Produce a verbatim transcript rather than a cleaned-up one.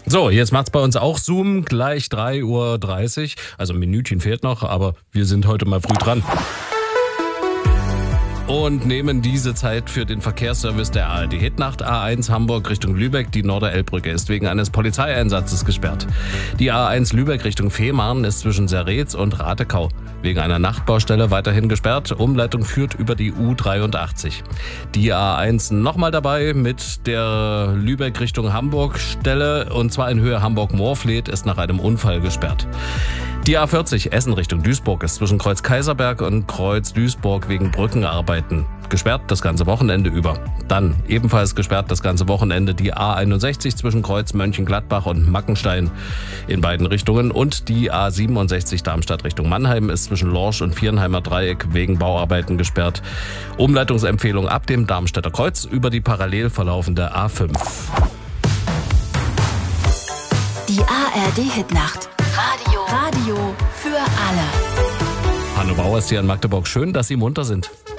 So, jetzt macht's bei uns auch Zoom, gleich drei Uhr dreißig. Also ein Minütchen fehlt noch, aber wir sind heute mal früh dran. Und nehmen diese Zeit für den Verkehrsservice der A R D Hitnacht. A eins Hamburg Richtung Lübeck. Die Norderelbbrücke ist wegen eines Polizeieinsatzes gesperrt. Die A eins Lübeck Richtung Fehmarn ist zwischen Serretz und Ratekau wegen einer Nachtbaustelle weiterhin gesperrt. Umleitung führt über die U dreiundachtzig. Die A eins nochmal dabei mit der Lübeck Richtung Hamburg Stelle, und zwar in Höhe Hamburg-Moorfleet, ist nach einem Unfall gesperrt. Die A vierzig Essen Richtung Duisburg ist zwischen Kreuz Kaiserberg und Kreuz Duisburg wegen Brückenarbeiten gesperrt das ganze Wochenende über. Dann ebenfalls gesperrt das ganze Wochenende die A einundsechzig zwischen Kreuz Mönchengladbach und Mackenstein in beiden Richtungen, und die A siebenundsechzig Darmstadt Richtung Mannheim ist zwischen Lorsch und Vierenheimer Dreieck wegen Bauarbeiten gesperrt. Umleitungsempfehlung ab dem Darmstädter Kreuz über die parallel verlaufende A fünf. Die A R D Hitnacht. Radio. Radio für alle. Hanno Bauer ist hier in Magdeburg. Schön, dass Sie munter sind.